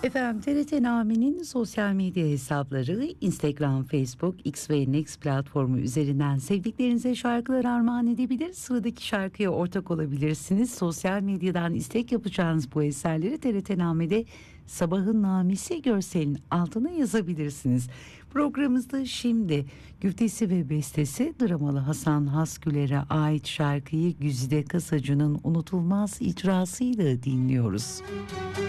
Efendim TRT Nami'nin sosyal medya hesapları Instagram, Facebook, X ve Next platformu üzerinden sevdiklerinize şarkılar armağan edebilir. Sıradaki şarkıya ortak olabilirsiniz. Sosyal medyadan istek yapacağınız bu eserleri TRT Nami'de Sabahın Namisi görselin altına yazabilirsiniz. Programımızda şimdi güftesi ve bestesi dramalı Hasan Hasgüler'e ait şarkıyı Güzide Kasacı'nın unutulmaz icrasıyla dinliyoruz.